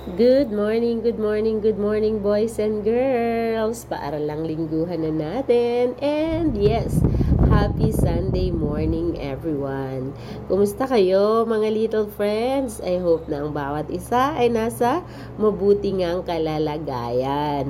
Good morning, good morning, good morning boys and girls. Paaralang lingguhan na natin. And yes, happy Sunday morning everyone. Kumusta kayo mga little friends? I hope na ang bawat isa ay nasa mabuti ngang kalalagayan.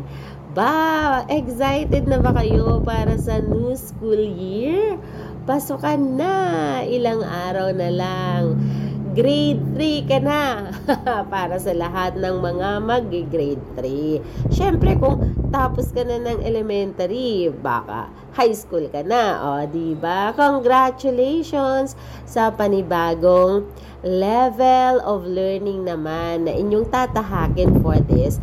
Excited na ba kayo para sa new school year? Pasukan na! Ilang araw na lang. Grade 3 ka na para sa lahat ng mga mag-grade 3. Siyempre, kung tapos ka na ng elementary, baka high school ka na. O, diba? Congratulations sa panibagong level of learning naman na inyong tatahakin for this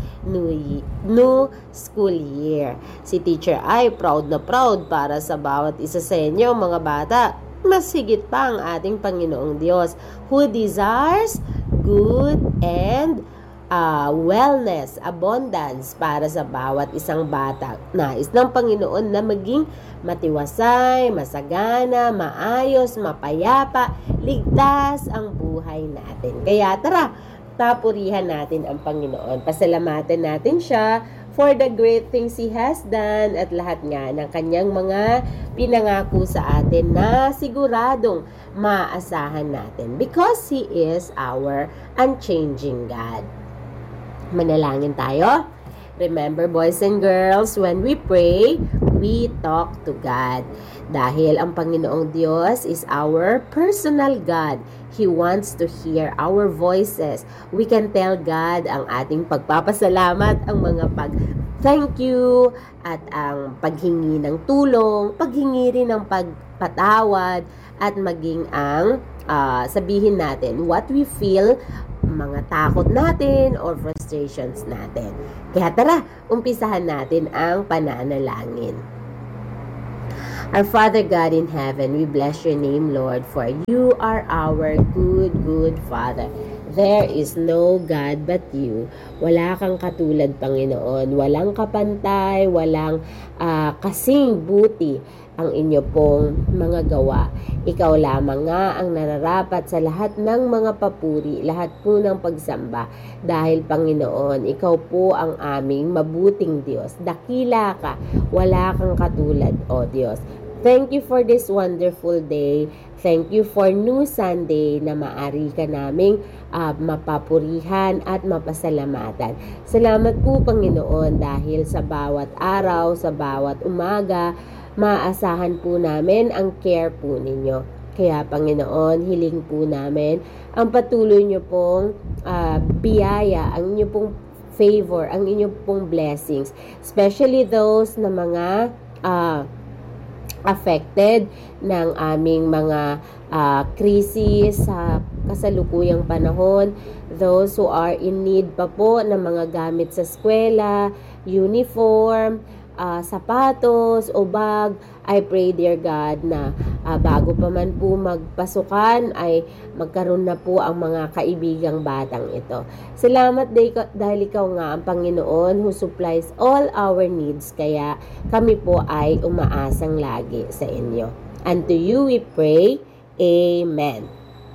new school year. Si teacher ay proud na proud para sa bawat isa sa inyo, mga bata. Mas higit pa ang ating Panginoong Diyos who desires good and wellness, abundance para sa bawat isang bata. Nais ng Panginoon na maging matiwasay, masagana, maayos, mapayapa, ligtas ang buhay natin. Kaya tara, papurihan natin ang Panginoon. Pasalamatan natin siya for the great things He has done at lahat nga ng kanyang mga pinangako sa atin na siguradong maasahan natin because He is our unchanging God. Manalangin tayo. Remember, boys and girls, when we pray, we talk to God. Dahil ang Panginoong Diyos is our personal God. He wants to hear our voices. We can tell God ang ating pagpapasalamat, ang mga thank you, at ang paghingi ng tulong, paghingi rin ng pagpatawad, at maging ang sabihin natin what we feel, mga takot natin or frustrations natin. Kaya tara, umpisahan natin ang pananalangin. Our Father God in heaven, we bless your name, Lord, for you are our good Father. There is no God but you. Wala kang katulad, Panginoon. Walang kapantay, walang kasing buti ang inyo pong mga gawa. Ikaw lamang nga ang nararapat sa lahat ng mga papuri, lahat po ng pagsamba. Dahil, Panginoon, ikaw po ang aming mabuting Diyos. Dakila ka, wala kang katulad, O Diyos. Thank you for this wonderful day. Thank you for new Sunday na maari ka naming mapapurihan at mapasalamatan. Salamat po, Panginoon, dahil sa bawat araw, sa bawat umaga, maasahan po namin ang care po ninyo. Kaya, Panginoon, hiling po namin ang patuloy nyo pong biyaya, ang inyo pong favor, ang inyo pong blessings. Especially those na mga affected ng aming mga krisis sa kasalukuyang panahon, those who are in need pa po ng mga gamit sa eskwela, uniform, sapatos o bag. I pray, dear God, na bago pa man po magpasukan ay magkaroon na po ang mga kaibigang batang ito. Salamat dahil ikaw nga ang Panginoon who supplies all our needs. Kaya kami po ay umaasang lagi sa inyo. And to you we pray, Amen.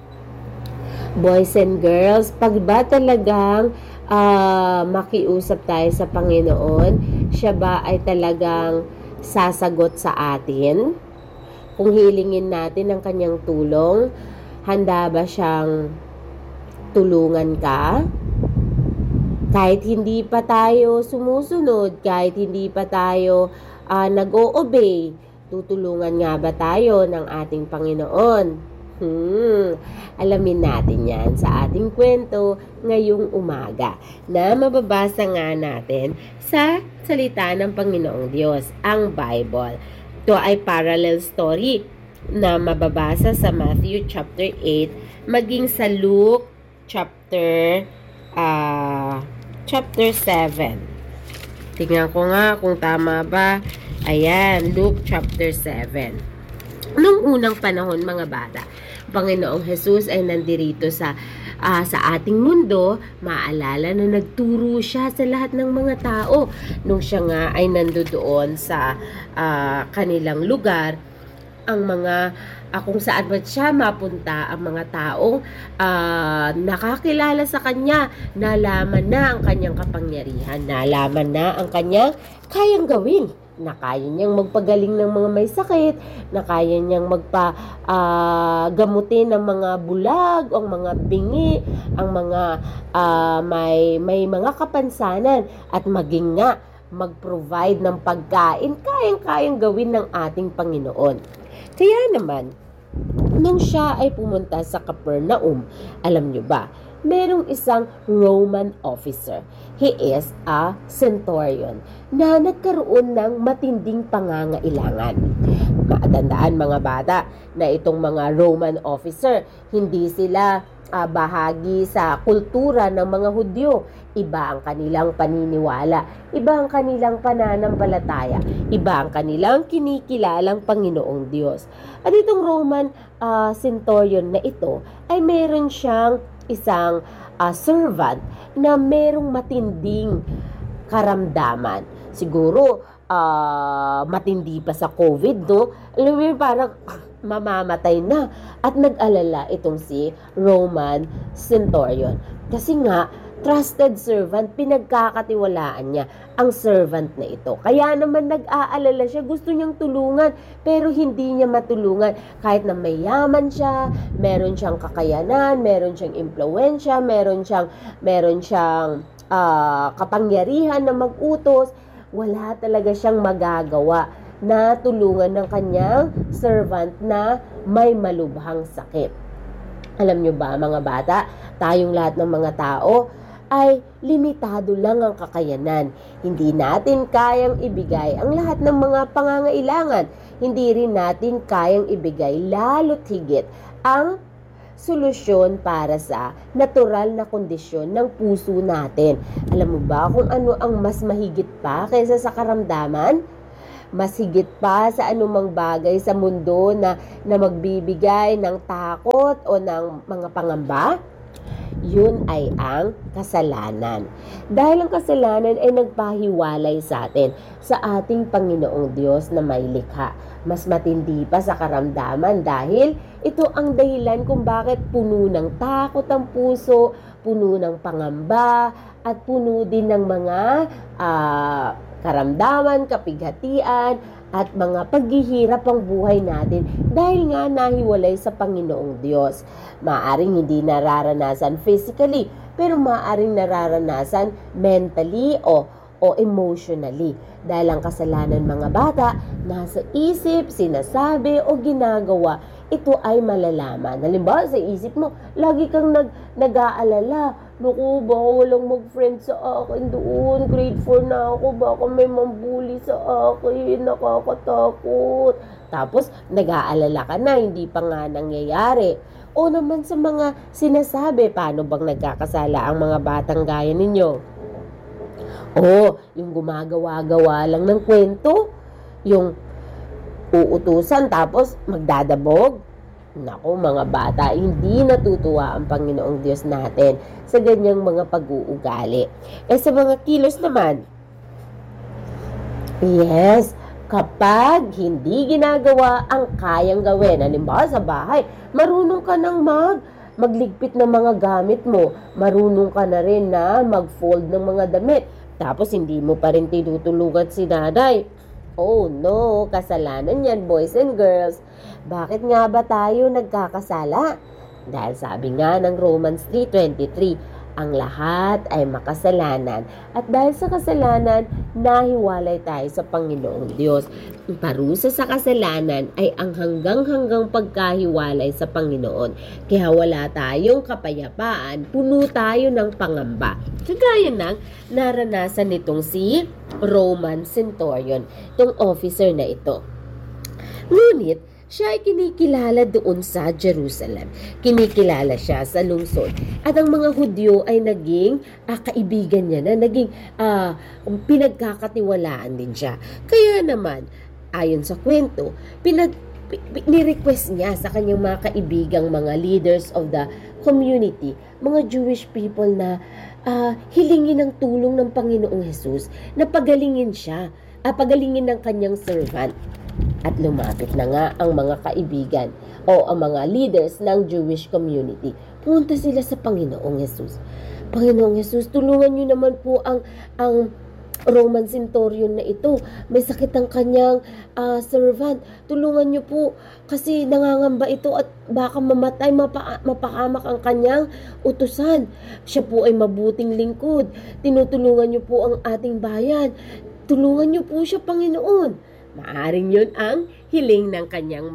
Boys and girls, pag ba talagang makiusap tayo sa Panginoon, siya ba ay talagang sasagot sa atin? Kung hilingin natin ang kanyang tulong, handa ba siyang tulungan ka? Kahit hindi pa tayo sumusunod, kahit hindi pa tayo nag-o-obey, tutulungan nga ba tayo ng ating Panginoon? Alamin natin yan sa ating kwento ngayong umaga na mababasa nga natin sa salita ng Panginoong Diyos, ang Bible. Ito ay parallel story na mababasa sa Matthew chapter 8 maging sa Luke chapter 7. Tingnan ko nga kung tama ba. Ayan, Luke chapter 7. Nung unang panahon, mga bata, Panginoong Jesus ay nandirito sa ating mundo. Maalala na nagturo siya sa lahat ng mga tao. Nung siya nga ay nandoon sa kanilang lugar, ang mga kung saan man siya mapunta, ang mga taong nakakilala sa kanya, nalaman na ang kanyang kapangyarihan, nalaman na ang kanyang kayang gawin, na kaya niyang magpagaling ng mga may sakit, na kaya niyang gamutin ng mga bulag, ang mga bingi, ang mga may mga kapansanan, at maging nga mag-provide ng pagkain, kayang-kayang gawin ng ating Panginoon. Kaya naman, nung siya ay pumunta sa Capernaum, alam nyo ba, merong isang Roman officer. He is a centurion na nagkaroon ng matinding pangangailangan. Matandaan mga bata na itong mga Roman officer, hindi sila bahagi sa kultura ng mga Hudyo. Iba ang kanilang paniniwala, iba ang kanilang pananampalataya, iba ang kanilang kinikilalang Panginoong Diyos. At itong Roman centurion na ito ay meron siyang isang servant na merong matinding karamdaman. Siguro matindi pa sa COVID, no? Alam mo, parang mamamatay na. At nag-alala itong si Roman centurion. Kasi nga, trusted servant, pinagkakatiwalaan niya ang servant na ito. Kaya naman nag-aalala siya, gusto niyang tulungan, pero hindi niya matulungan. Kahit na mayaman siya, meron siyang kakayanan, meron siyang impluwensya, meron siyang kapangyarihan na mag-utos, wala talaga siyang magagawa na tulungan ng kanyang servant na may malubhang sakit. Alam nyo ba mga bata, tayong lahat ng mga tao ay limitado lang ang kakayanan. Hindi natin kayang ibigay ang lahat ng mga pangangailangan. Hindi rin natin kayang ibigay lalo't higit ang solusyon para sa natural na kondisyon ng puso natin. Alam mo ba kung ano ang mas mahigit pa kaysa sa karamdaman? Mas higit pa sa anumang bagay sa mundo na magbibigay ng takot o ng mga pangamba? Yun ay ang kasalanan. Dahil ang kasalanan ay nagpahiwalay sa atin, sa ating Panginoong Diyos na may likha. Mas matindi pa sa karamdaman dahil ito ang dahilan kung bakit puno ng takot ang puso, puno ng pangamba, at puno din ng mga karamdaman, kapighatian, at mga paghihirap ang buhay natin dahil nga nahiwalay sa Panginoong Diyos. Maaring hindi nararanasan physically, pero maaring nararanasan mentally o emotionally. Dahil ang kasalanan mga bata, nasa isip, sinasabi o ginagawa, ito ay malalaman. Halimbawa, sa isip mo, lagi kang nag-aalala, naku, baka walang mag-friend sa akin doon, grade 4 na ako, baka may mambuli sa akin, nakakatakot. Tapos, nag-aalala ka na, hindi pa nga nangyayari. O naman sa mga sinasabi, paano bang nagkakasala ang mga batang gaya ninyo? Yung gumagawa-gawa lang ng kwento, yung uutusan tapos magdadabog. Naku mga bata, hindi natutuwa ang Panginoong Diyos natin sa ganyang mga pag-uugali. Sa mga kilos naman, yes, kapag hindi ginagawa ang kayang gawin, halimbawa sa bahay, marunong ka nang magligpit ng mga gamit mo, marunong ka na rin na mag-fold ng mga damit, tapos hindi mo pa rin tinutulungan si nanay. Oh no, kasalanan yan, boys and girls. Bakit nga ba tayo nagkakasala? Dahil sabi nga ng Romans 3:23, ang lahat ay makasalanan. At dahil sa kasalanan, nahiwalay tayo sa Panginoong Diyos. Ang parusa sa kasalanan ay ang hanggang pagkahiwalay sa Panginoon. Kaya wala tayong kapayapaan, puno tayo ng pangamba. Kagaya ng naranasan nitong si Roman centurion, itong officer na ito. Ngunit, siya ay kinikilala doon sa Jerusalem. Kinikilala siya sa lungsod. At ang mga Hudyo ay naging kaibigan niya na, naging pinagkakatiwalaan din siya. Kaya naman, ayon sa kwento, ni-request niya sa kanyang mga kaibigang mga leaders of the community, mga Jewish people na hilingin ang tulong ng Panginoong Jesus na pagalingin siya, pagalingin ng kanyang servant. At lumapit na nga ang mga kaibigan o ang mga leaders ng Jewish community. Pumunta sila sa Panginoong Jesus. Panginoong Jesus, tulungan niyo naman po ang Roman centurion na ito. May sakit ang kanyang servant. Tulungan niyo po kasi nangangamba ito at baka mamatay, mapahamak ang kanyang utusan. Siya po ay mabuting lingkod. Tinutulungan niyo po ang ating bayan. Tulungan niyo po siya, Panginoon. Maaring yun ang hiling ng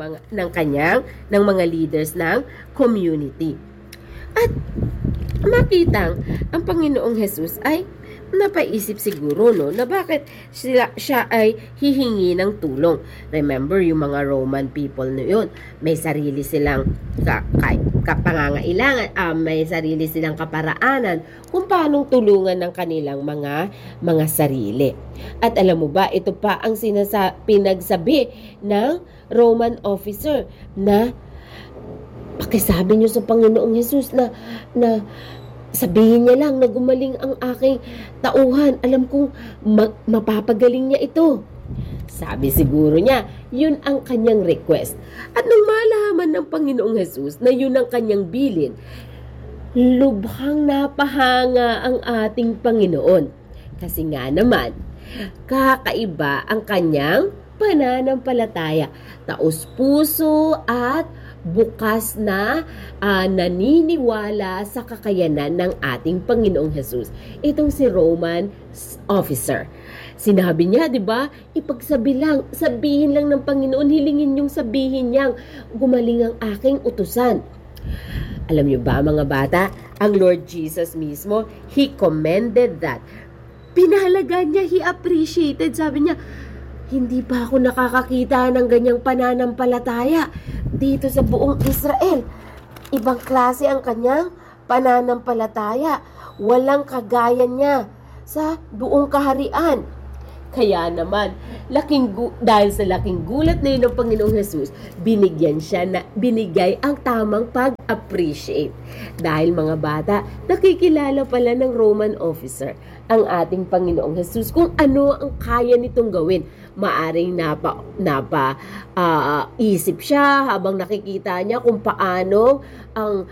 mga leaders ng community. At makitang ang Panginoong Jesus ay napaisip siguro na bakit siya ay hihingi ng tulong. Remember, yung mga Roman people na yun, may sarili silang kapangangailangan, may sarili silang kaparaanan kung paanong tulungan ng kanilang mga sarili. At alam mo ba, ito pa ang pinagsabi ng Roman officer na pakisabi niyo sa Panginoong Jesus na sabihin niya lang na gumaling ang aking tauhan. Alam kong mapapagaling niya ito. Sabi siguro niya, yun ang kanyang request. At nung malaman ng Panginoong Jesus na yun ang kanyang bilin, lubhang napahanga ang ating Panginoon. Kasi nga naman, kakaiba ang kanyang pananampalataya. Taos puso at bukas na naniniwala sa kakayanan ng ating Panginoong Jesus. Itong si Roman officer. Sinabi niya, di ba? Sabihin lang ng Panginoon, hilingin niyong sabihin niyang gumaling ang aking utusan. Alam niyo ba, mga bata, ang Lord Jesus mismo, He commended that. Pinahalagan niya, He appreciated. Sabi niya, hindi pa ako nakakakita ng ganyang pananampalataya dito sa buong Israel. Ibang klase ang kanyang pananampalataya. Walang kagaya niya sa buong kaharian. Kaya naman, dahil sa laking gulat na yun ng Panginoong Jesus, binigay ang tamang pag-appreciate. Dahil mga bata, nakikilala pala ng Roman officer ang ating Panginoong Jesus kung ano ang kaya nitong gawin. Maaring isip siya habang nakikita niya kung paano ang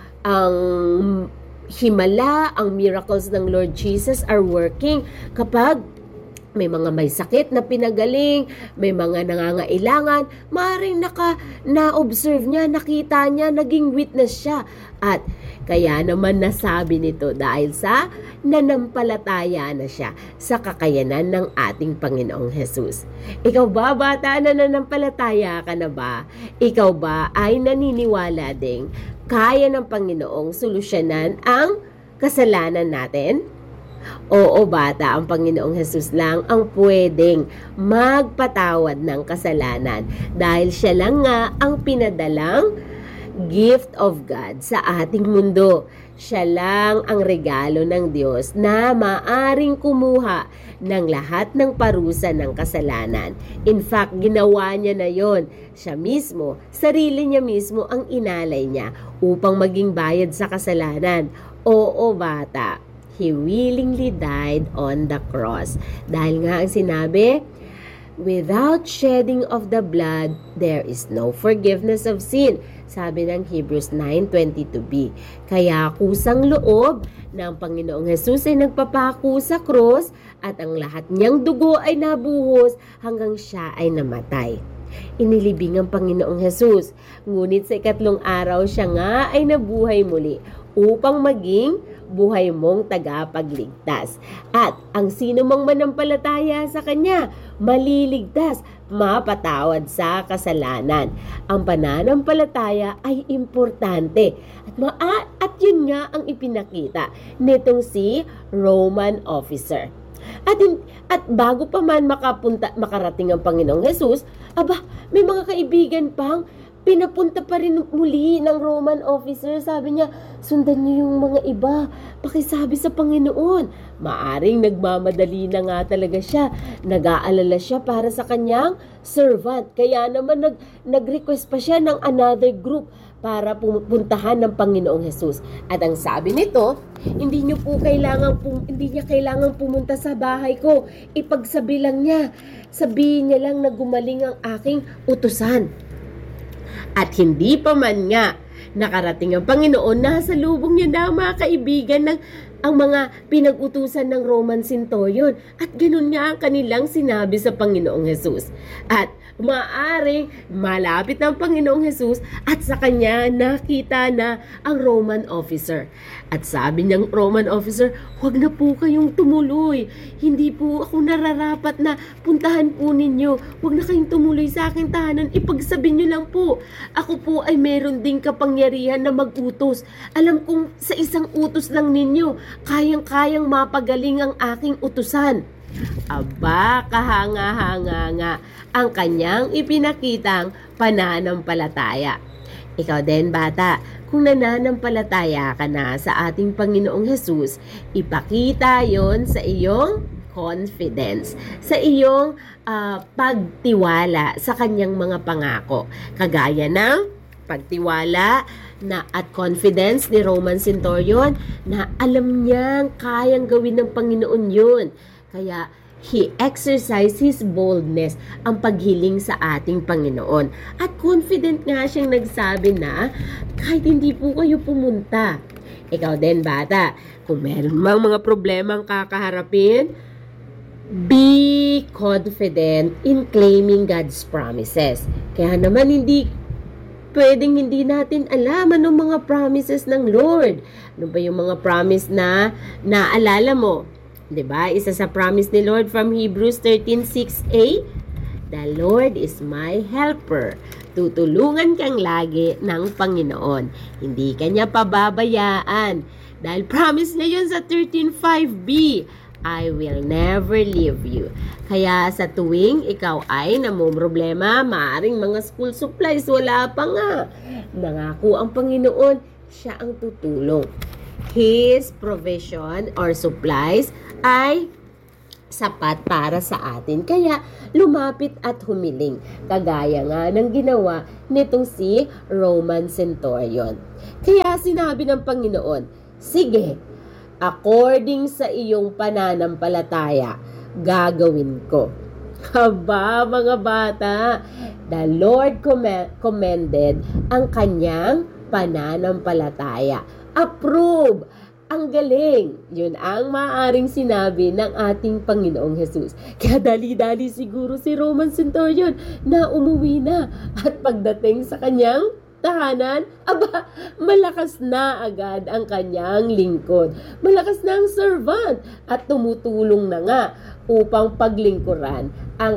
himala, ang miracles ng Lord Jesus are working kapag may mga may sakit na pinagaling, may mga nangangailangan, maaaring na-observe niya, nakita niya, naging witness siya. At kaya naman nasabi nito dahil sa nanampalataya na siya sa kakayanan ng ating Panginoong Jesus. Ikaw ba, bata, na nanampalataya ka na ba? Ikaw ba ay naniniwala ding kaya ng Panginoong solusyonan ang kasalanan natin? Oo, bata, ang Panginoong Jesus lang ang pwedeng magpatawad ng kasalanan dahil siya lang nga ang pinadalang gift of God sa ating mundo. Siya lang ang regalo ng Diyos na maaring kumuha ng lahat ng parusa ng kasalanan. In fact, ginawa niya na yon. Siya mismo, sarili niya mismo ang inalay niya upang maging bayad sa kasalanan. Oo, bata, He willingly died on the cross. Dahil nga ang sinabi, without shedding of the blood, there is no forgiveness of sin. Sabi ng Hebrews 9:22b. Kaya kusang loob ng Panginoong Jesus ay nagpapako sa cross at ang lahat niyang dugo ay nabuhos hanggang siya ay namatay. Inilibing ang Panginoong Jesus. Ngunit sa ikatlong araw siya nga ay nabuhay muli upang maging buhay mong tagapagligtas. At ang sino mang manampalataya sa Kanya, maliligtas, mapatawad sa kasalanan. Ang pananampalataya ay importante. At yun nga ang ipinakita nitong si Roman officer. At bago pa man makarating ang Panginoong Jesus, may mga kaibigan pang pinapunta pa rin muli ng Roman officer. Sabi niya, sundan niyo yung mga iba. Pakisabi sa Panginoon. Maaring nagmamadali na nga talaga siya. Nag-aalala siya para sa kanyang servant. Kaya naman nag-request pa siya ng another group para pupuntahan ng Panginoong Hesus. At ang sabi nito, hindi niya kailangang pumunta sa bahay ko. Ipagsabi lang niya. Sabihin niya lang na gumaling ang aking utusan. At hindi pa man nga nakarating ang Panginoon, nasa lubong niya na mga kaibigan ang mga pinag-utusan ng Roman centurion. At ganun nga ang kanilang sinabi sa Panginoong Hesus. At maaring malapit ng Panginoong Hesus at sa kanya nakita na ang Roman officer. At sabi ng Roman officer, huwag na po kayong tumuloy. Hindi po ako nararapat na puntahan po ninyo. Huwag na kayong tumuloy sa aking tahanan. Ipagsabi nyo lang po. Ako po ay meron ding kapangyarihan na mag-utos. Alam kong sa isang utos lang ninyo, kayang-kayang mapagaling ang aking utusan. Aba, kahanga-hanga nga ang kanyang ipinakitang pananampalataya. Ikaw din, bata, kung nananampalataya ka na sa ating Panginoong Hesus, ipakita yon sa iyong confidence, sa iyong pagtiwala sa kanyang mga pangako. Kagaya ng pagtiwala at confidence ni Roman centurion na alam niyang kayang gawin ng Panginoon yun. Kaya he exercised his boldness, ang paghiling sa ating Panginoon. At confident nga siyang nagsabi na kahit hindi po kayo pumunta. Ikaw din, bata, kung meron mang mga problemang kakaharapin, be confident in claiming God's promises. Kaya naman hindi natin alam anong mga promises ng Lord. Ano ba yung mga promise na naalala mo? Diba? Isa sa promise ni Lord from Hebrews 13:6a, the Lord is my helper. Tutulungan kang lagi ng Panginoon. Hindi kanya pababayaan. Dahil promise niya yun sa 13:5b, I will never leave you. Kaya sa tuwing ikaw ay namumroblema, maaring mga school supplies, wala pa nga. Nangako ang Panginoon, siya ang tutulong. His provision or supplies ay sapat para sa atin. Kaya lumapit at humiling. Kagaya nga ng ginawa nitong si Roman centurion. Kaya sinabi ng Panginoon, sige, according sa iyong pananampalataya, gagawin ko. Haba, mga bata, the Lord commended ang kanyang pananampalataya. Approve! Ang galing! Yun ang maaaring sinabi ng ating Panginoong Hesus. Kaya dali-dali siguro si Roman centurion na umuwi na. At pagdating sa kanyang tahanan, aba, malakas na agad ang kanyang lingkod. Malakas na ang servant at tumutulong na nga upang paglingkuran ang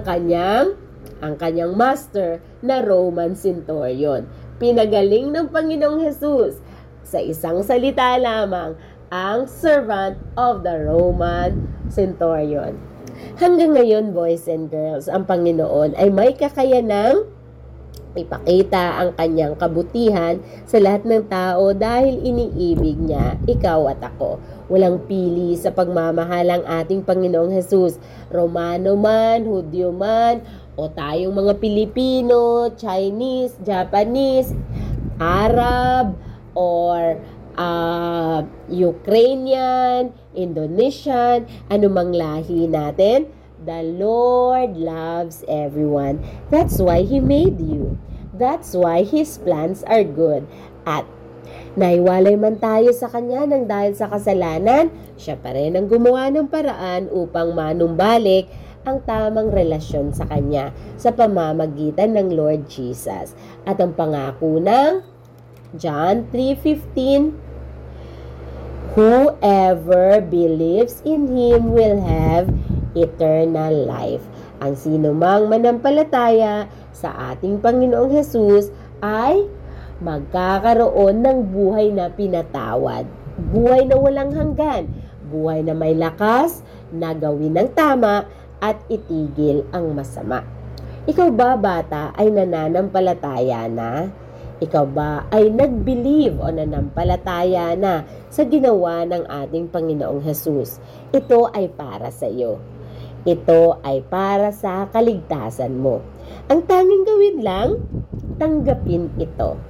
kanyang master na Roman centurion. Pinagaling ng Panginoong Hesus sa isang salita lamang ang servant of the Roman centurion. Hanggang ngayon, boys and girls, ang Panginoon ay may kakayanang ipakita ang kanyang kabutihan sa lahat ng tao dahil iniibig niya ikaw at ako. Walang pili sa pagmamahal ang ating Panginoong Hesus. Romano man, Hudyo man, o tayong mga Pilipino, Chinese, Japanese, Arab, or Ukrainian, Indonesian, anumang lahi natin, the Lord loves everyone. That's why He made you. That's why His plans are good. At naiwalay man tayo sa Kanya nang dahil sa kasalanan, Siya pa rin ang gumawa ng paraan upang manumbalik ang tamang relasyon sa Kanya sa pamamagitan ng Lord Jesus. At ang pangako ng John 3:15, whoever believes in Him will have eternal life. Ang sino mang manampalataya sa ating Panginoong Hesus ay magkakaroon ng buhay na pinatawad. Buhay na walang hanggan. Buhay na may lakas na gawin ng tama at itigil ang masama. Ikaw ba, bata, ay nananampalataya na? Ikaw ba ay nag-believe o nanampalataya na sa ginawa ng ating Panginoong Hesus? Ito ay para sa iyo. Ito ay para sa kaligtasan mo. Ang tanging gawin lang, tanggapin ito.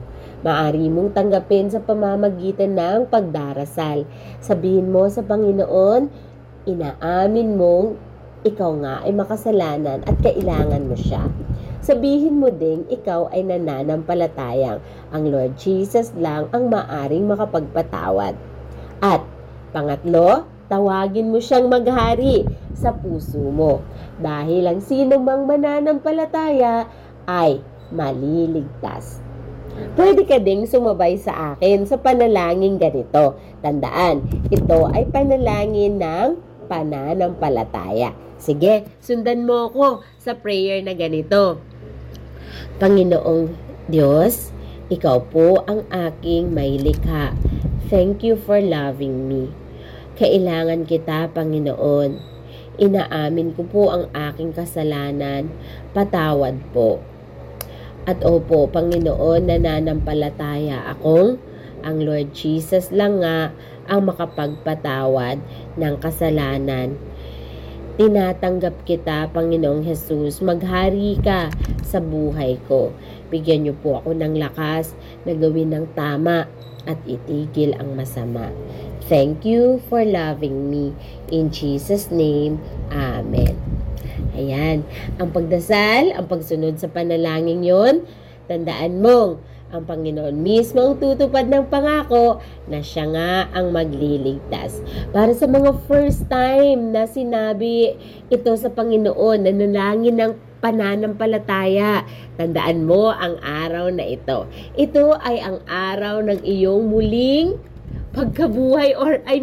Maaari mong tanggapin sa pamamagitan ng pagdarasal. Sabihin mo sa Panginoon, inaamin mong ikaw nga ay makasalanan at kailangan mo siya. Sabihin mo ding ikaw ay nananampalatayang ang Lord Jesus lang ang maaring makapagpatawad. At pangatlo, tawagin mo siyang maghari sa puso mo. Dahil ang sino mang mananampalataya ay maliligtas. Pwede ka ding sumabay sa akin sa panalangin ganito. Tandaan, ito ay panalangin ng pananampalataya. Sige, sundan mo ako sa prayer na ganito. Panginoong Diyos, ikaw po ang aking may likha. Thank you for loving me. Kailangan kita, Panginoon. Inaamin ko po ang aking kasalanan. Patawad po. At opo, Panginoon, nananampalataya akong ang Lord Jesus lang nga ang makapagpatawad ng kasalanan. Tinatanggap kita, Panginoong Jesus. Maghari ka sa buhay ko. Bigyan niyo po ako ng lakas na gawin ng tama at itigil ang masama. Thank you for loving me. In Jesus' name, Amen. Ayan, ang pagdasal, ang pagsunod sa panalangin yon, tandaan mong ang Panginoon mismo ang tutupad ng pangako na siya nga ang magliligtas. Para sa mga first time na sinabi ito sa Panginoon, nanalangin ng pananampalataya, tandaan mo ang araw na ito. Ito ay ang araw ng iyong muling pagkabuhay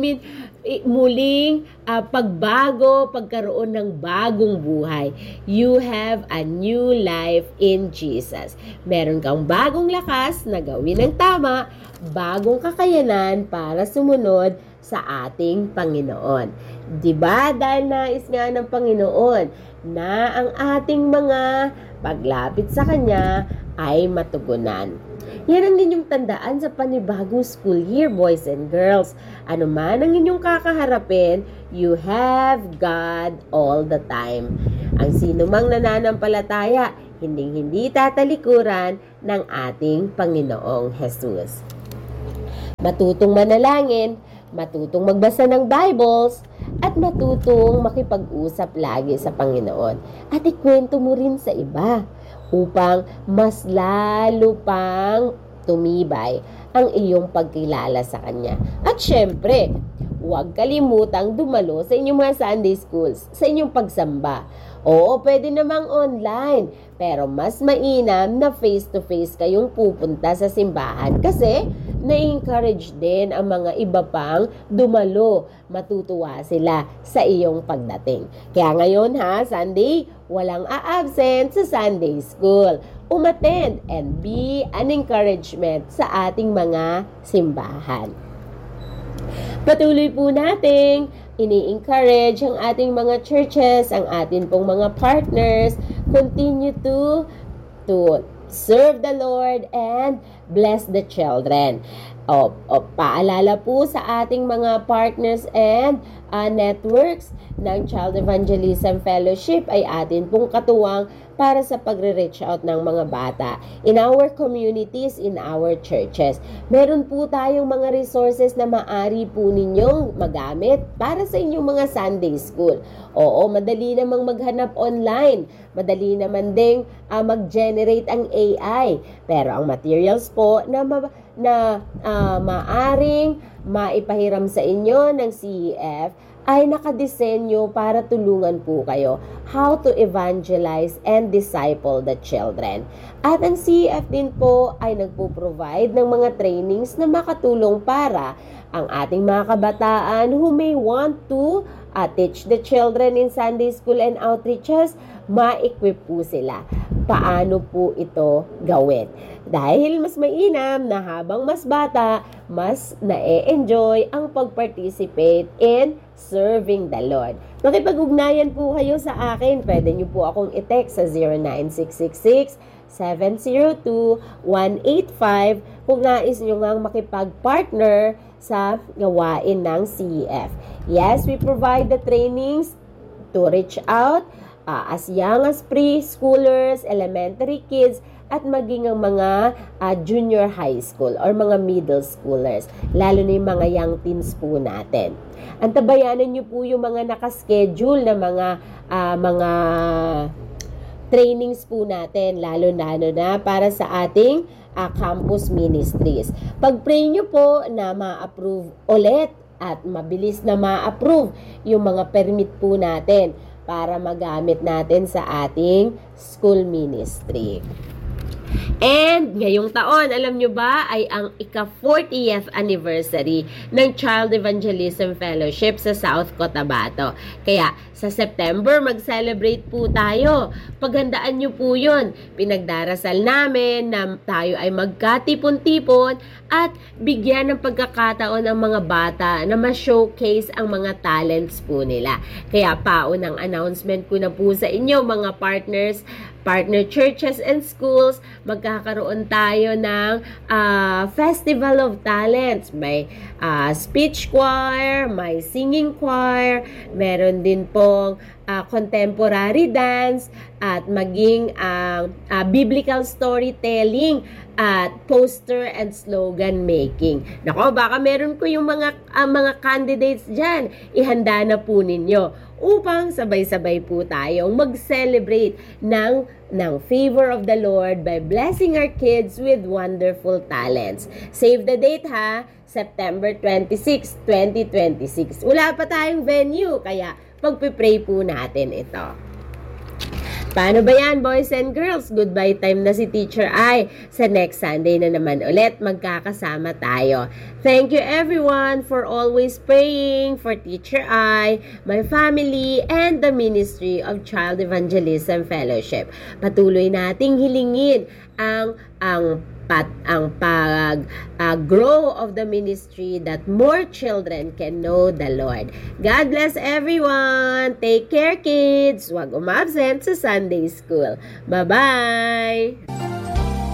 muling pagbago, pagkaroon ng bagong buhay. You have a new life in Jesus. Meron kang bagong lakas na gawin ng tama, bagong kakayanan para sumunod sa ating Panginoon. Diba? Dahil nais nga ng Panginoon na ang ating mga paglapit sa Kanya ay matugunan. Yan ang inyong tandaan sa panibagong school year, boys and girls. Ano man ang inyong kakaharapin, you have God all the time. Ang sino mang nananampalataya, hindi tatalikuran ng ating Panginoong Jesus. Matutong manalangin, matutong magbasa ng Bibles, at matutong makipag-usap lagi sa Panginoon. At ikwento mo rin sa iba upang mas lalo pang tumibay ang iyong pagkilala sa Kanya. At syempre, huwag kalimutang dumalo sa inyong mga Sunday schools, sa inyong pagsamba. Oo, pwede namang online, pero mas mainam na face-to-face kayong pupunta sa simbahan kasi na-encourage din ang mga iba pang dumalo. Matutuwa sila sa iyong pagdating. Kaya ngayon Sunday, walang a-absent sa Sunday school. Umattend and be an encouragement sa ating mga simbahan. Patuloy po nating ini-encourage ang ating mga churches, ang ating pong mga partners, continue to serve the Lord and bless the children. Paalala po sa ating mga partners and networks ng Child Evangelism Fellowship ay atin pong katuwang para sa pagre-reach out ng mga bata in our communities, in our churches. Meron po tayong mga resources na maaari po ninyong magamit para sa inyong mga Sunday school. Oo, madali namang maghanap online. Madali naman ding mag-generate ang AI. Pero ang materials po na maaring maipahiram sa inyo ng CEF ay nakadesenyo para tulungan po kayo how to evangelize and disciple the children. At ang CEF din po ay nagpo-provide ng mga trainings na makatulong para ang ating mga kabataan who may want to teach the children in Sunday school and outreaches, ma-equip po sila. Paano po ito gawin? Dahil mas mainam na habang mas bata, mas na-enjoy ang pag-participate in serving the Lord. Makipag-ugnayan po kayo sa akin. Pwede nyo po akong i-text sa 09666-702-185 kung nais nyo ngang makipag-partner sa gawain ng CEF. Yes, we provide the trainings to reach out as young as preschoolers, elementary kids, at maging ang mga junior high school or mga middle schoolers, lalo na yung mga young teens po natin. Antabayanan nyo po yung mga nakaschedule na mga trainings po natin, lalo na para sa ating campus ministries. Pag-pray nyo po na ma-approve ulit at mabilis na ma-approve yung mga permit po natin para magamit natin sa ating school ministry. And ngayong taon, alam nyo ba, ay ang ika-40th anniversary ng Child Evangelism Fellowship sa South Cotabato. Kaya sa September, mag-celebrate po tayo. Paghandaan nyo po yun. Pinagdarasal namin na tayo ay magkatipon-tipon at bigyan ng pagkakataon ang mga bata na ma-showcase ang mga talents po nila. Kaya paunang announcement ko na po sa inyo, mga partner churches and schools, magkakaroon tayo ng Festival of Talents. May speech choir, may singing choir, meron din pong contemporary dance, at maging biblical storytelling at poster and slogan making. Nako, baka meron ko yung mga candidates dyan. Ihanda na po ninyo upang sabay-sabay po tayong mag-celebrate ng favor of the Lord by blessing our kids with wonderful talents. Save the date ha, September 26, 2026. Wala pa tayong venue, kaya pagpipray po natin ito. Paano ba yan, boys and girls? Goodbye time na si Teacher I. Sa next Sunday na naman ulit, magkakasama tayo. Thank you everyone for always praying for Teacher I, my family, and the Ministry of Child Evangelism Fellowship. Patuloy nating hilingin ang grow of the ministry, that more children can know the Lord. God bless everyone. Take care, kids. Huwag umabsent sa Sunday school. Bye-bye.